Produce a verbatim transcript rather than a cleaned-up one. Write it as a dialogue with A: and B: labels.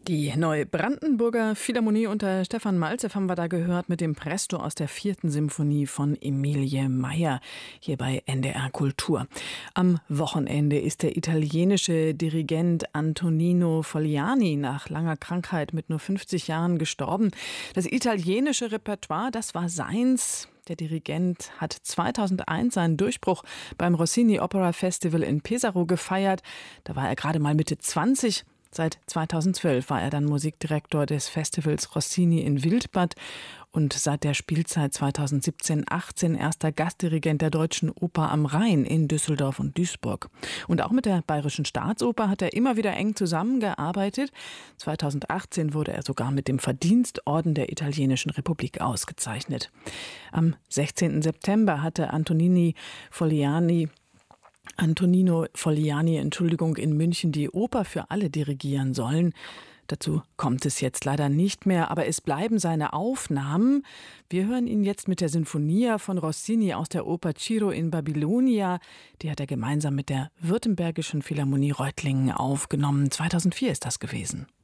A: Die Neubrandenburger Philharmonie unter Stefan Malzew haben wir da gehört mit dem Presto aus der vierten Symphonie von Emilie Meyer hier bei N D R Kultur. Am Wochenende ist der italienische Dirigent Antonino Fogliani nach langer Krankheit mit nur fünfzig Jahren gestorben. Das italienische Repertoire, das war seins. Der Dirigent hat zweitausendeins seinen Durchbruch beim Rossini Opera Festival in Pesaro gefeiert. Da war er gerade mal Mitte zwanzig. Seit zweitausendzwölf war er dann Musikdirektor des Festivals Rossini in Wildbad und seit der Spielzeit zweitausendsiebzehn achtzehn erster Gastdirigent der Deutschen Oper am Rhein in Düsseldorf und Duisburg. Und auch mit der Bayerischen Staatsoper hat er immer wieder eng zusammengearbeitet. zweitausendachtzehn wurde er sogar mit dem Verdienstorden der Italienischen Republik ausgezeichnet. Am sechzehnten September hatte Antonini Fogliani Antonino Fogliani, Entschuldigung, in München die Oper für alle dirigieren sollen. Dazu kommt es jetzt leider nicht mehr, aber es bleiben seine Aufnahmen. Wir hören ihn jetzt mit der Sinfonia von Rossini aus der Oper Ciro in Babylonia. Die hat er gemeinsam mit der Württembergischen Philharmonie Reutlingen aufgenommen. zweitausendvier ist das gewesen.